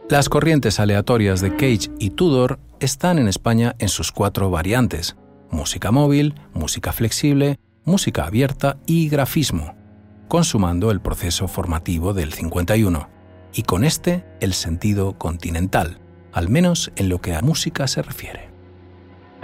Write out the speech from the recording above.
Las corrientes aleatorias de Cage y Tudor están en España en sus 4 variantes: música móvil, música flexible, música abierta y grafismo, consumando el proceso formativo del 51, y con este el sentido continental, al menos en lo que a música se refiere.